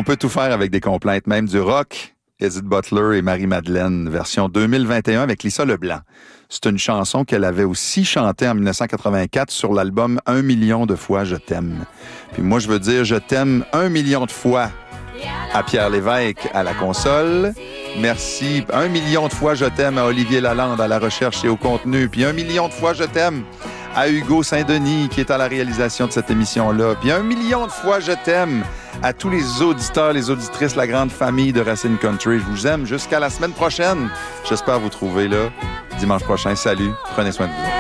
On peut tout faire avec des complaintes, même du rock. Edith Butler et Marie-Madeleine, version 2021 avec Lisa Leblanc. C'est une chanson qu'elle avait aussi chantée en 1984 sur l'album 1 million de fois Je t'aime. Puis moi, je veux dire je t'aime 1 million de fois à Pierre Lévesque à la console. Merci. 1 million de fois je t'aime à Olivier Lalande à la recherche et au contenu. Puis 1 million de fois je t'aime à Hugo Saint-Denis qui est à la réalisation de cette émission-là. Puis 1 million de fois je t'aime à tous les auditeurs, les auditrices, la grande famille de Racine Country. Je vous aime jusqu'à la semaine prochaine. J'espère vous trouver là dimanche prochain. Salut, prenez soin de vous.